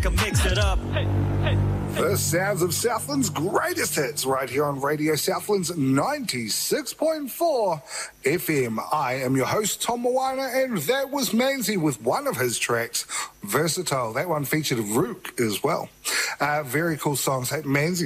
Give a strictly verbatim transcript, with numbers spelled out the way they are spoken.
can mix it up. The sounds of Southland's greatest hits right here on Radio Southland's ninety-six point four F M. I am your host, Tom Moana, and that was Manzi with one of his tracks, Versatile. That one featured Rook as well. Uh, very cool songs. Hey, Manzi